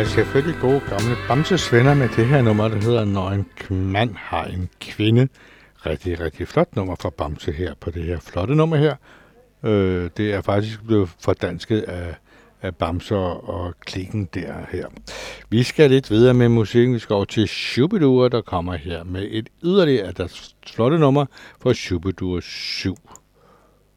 var selvfølgelig gode gamle Bamses Venner med det her nummer, der hedder Når en mand har en kvinde. Rigtig, rigtig flot nummer fra Bamse her på det her flotte nummer her. Det er faktisk blevet fordansket af Bamser og klikken der her. Vi skal lidt videre med musikken. Vi skal over til Shubiduer, der kommer her med et yderligere af deres flotte nummer for Shubiduer 7.